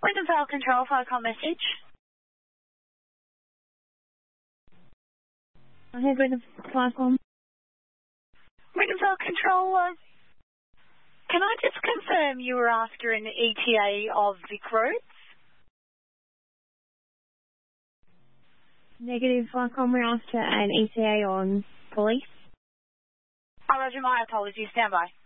Winterfell Control, Falcon message. I have Falcon. Winterfell Control, can I just confirm you were after an ETA of Vic Roads? Negative, Falcon. We're after an ETA on police. Oh, Roger, my apologies. Stand by.